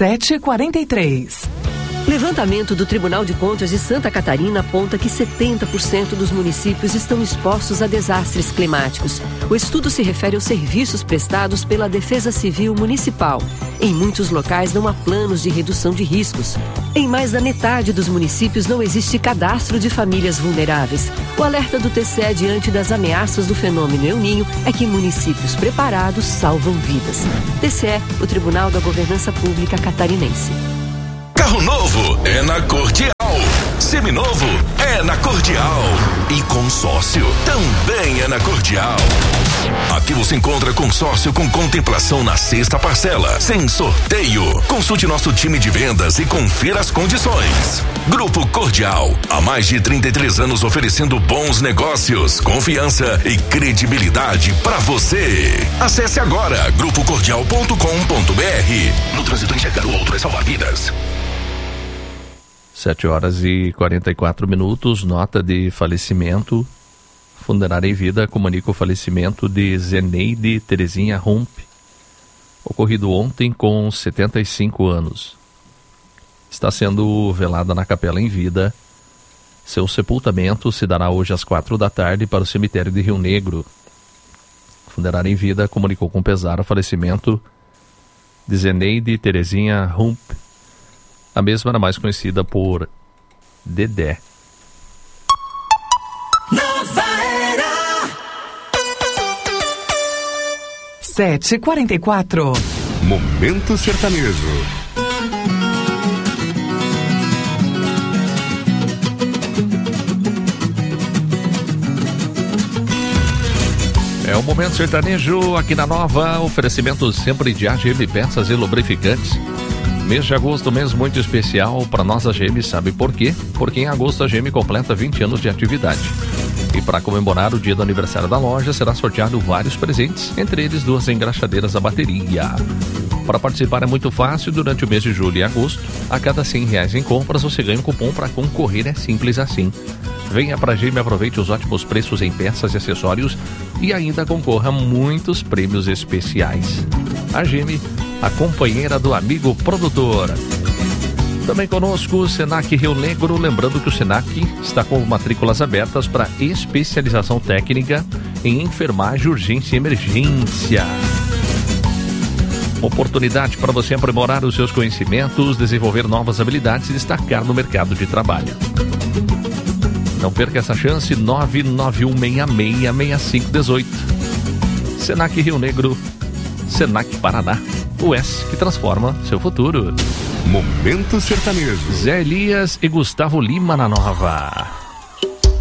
7h43. Levantamento do Tribunal de Contas de Santa Catarina aponta que 70% dos municípios estão expostos a desastres climáticos. O estudo se refere aos serviços prestados pela Defesa Civil Municipal. Em muitos locais não há planos de redução de riscos. Em mais da metade dos municípios não existe cadastro de famílias vulneráveis. O alerta do TCE diante das ameaças do fenômeno El Niño é que municípios preparados salvam vidas. TCE, o Tribunal da Governança Pública Catarinense. Carro novo é na Cordial. Seminovo é na Cordial. E consórcio também é na Cordial. Aqui você encontra consórcio com contemplação na sexta parcela, sem sorteio. Consulte nosso time de vendas e confira as condições. Grupo Cordial, há mais de 33 anos oferecendo bons negócios, confiança e credibilidade para você. Acesse agora grupocordial.com.br. No trânsito, enxergar o outro é salvar vidas. 7h44, nota de falecimento. Funerária em Vida comunica o falecimento de Zeneide Terezinha Rump, ocorrido ontem com 75 anos. Está sendo velada na Capela em Vida. Seu sepultamento se dará hoje às 4h para o cemitério de Rio Negro. Funerária em Vida comunicou com pesar o falecimento de Zeneide Terezinha Rump. A mesma era mais conhecida por Dedé. Nova Era 7h44. Momento Sertanejo. É o Momento Sertanejo aqui na Nova. Oferecimento sempre de AGM Peças e Lubrificantes. Mês de agosto, mês muito especial para nós a AGM, sabe por quê? Porque em agosto a AGM completa 20 anos de atividade. E para comemorar o dia do aniversário da loja, será sorteado vários presentes, entre eles 2 engraxadeiras a bateria. Para participar é muito fácil, durante o mês de julho e agosto, a cada R$100 em compras você ganha um cupom para concorrer, é simples assim. Venha para a AGM, aproveite os ótimos preços em peças e acessórios e ainda concorra a muitos prêmios especiais. A AGM, a companheira do amigo produtor. Também conosco o Senac Rio Negro, lembrando que o Senac está com matrículas abertas para especialização técnica em enfermagem, urgência e emergência. Oportunidade para você aprimorar os seus conhecimentos, desenvolver novas habilidades e destacar no mercado de trabalho. Não perca essa chance, 991666518. Senac Rio Negro, Senac Paraná, o S que transforma seu futuro. Momento Sertanejo. Zé Elias e Gustavo Lima na Nova.